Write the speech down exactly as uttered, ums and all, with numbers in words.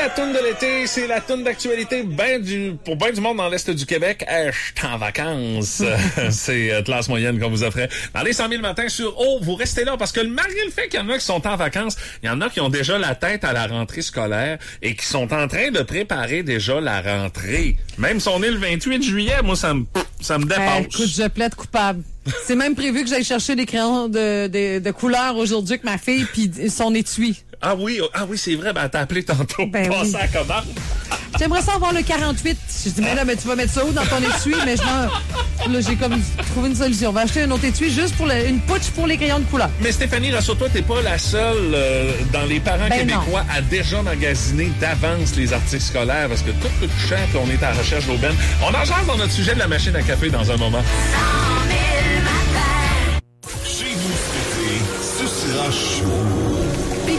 la toune de l'été, c'est la toune d'actualité ben du, pour ben du monde dans l'Est du Québec. Euh, je suis en vacances. C'est euh, classe moyenne qu'on vous offrait. Dans les cent mille matins sur Oh, vous restez là parce que malgré le fait qu'il y en a qui sont en vacances, il y en a qui ont déjà la tête à la rentrée scolaire et qui sont en train de préparer déjà la rentrée. Même si on est le vingt-huit juillet, moi, ça me, ça me dépasse. Euh, écoute, je plaide coupable. C'est même prévu que j'aille chercher des crayons de, de, de couleur aujourd'hui avec ma fille puis son étui. Ah oui, ah oui, c'est vrai, ben, elle t'a appelé tantôt. Ben Passe oui. à la commande. J'aimerais ça avoir le quarante-huit. Je dis, mais là, mais tu vas mettre ça où dans ton étui? Mais je m'en... Là, j'ai comme trouvé une solution. On va acheter un autre étui juste pour le... une pouche pour les crayons de couleur. Mais Stéphanie, rassure-toi, t'es pas la seule euh, dans les parents Ben québécois non. à déjà magasiner d'avance les articles scolaires parce que tout coûte cher puis on est à la recherche d'aubaine. On en jase dans notre sujet de la machine à café dans un moment. Chez vous, cet été, ce sera chaud.